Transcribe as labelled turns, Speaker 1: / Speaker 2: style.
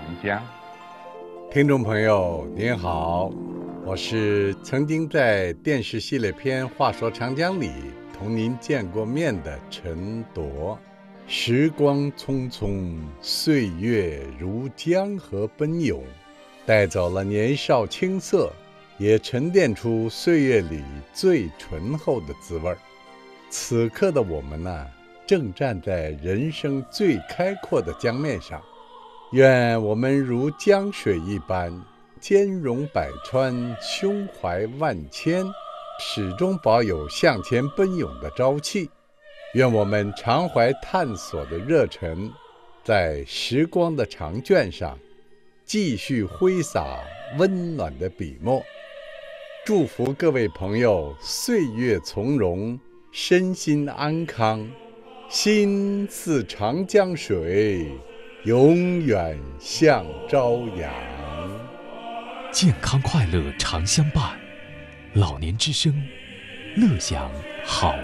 Speaker 1: 长江。
Speaker 2: 听众朋友您好，我是曾经在电视系列片《话说长江》里同您见过面的陈铎。时光匆匆，岁月如江河奔涌，带走了年少青涩，也沉淀出岁月里最醇厚的滋味。此刻的我们呢，正站在人生最开阔的江面上，愿我们如江水一般，兼容百川，胸怀万千，始终保有向前奔涌的朝气。愿我们常怀探索的热忱，在时光的长卷上继续挥洒温暖的笔墨。祝福各位朋友岁月从容，身心安康，心似长江水，永远向朝阳。
Speaker 3: 健康快乐常相伴，老年之声，乐享好